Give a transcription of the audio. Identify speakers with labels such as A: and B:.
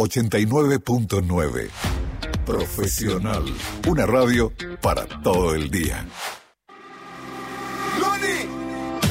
A: 89.9. Profesional. Una radio para todo el día.